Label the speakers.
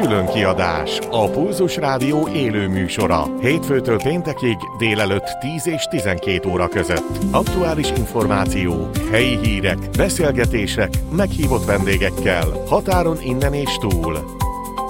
Speaker 1: Különkiadás, a Pulzus Rádió élő műsora. Hétfőtől péntekig délelőtt 10 és 12 óra között. Aktuális információk, helyi hírek, beszélgetések, meghívott vendégekkel, határon innen és túl.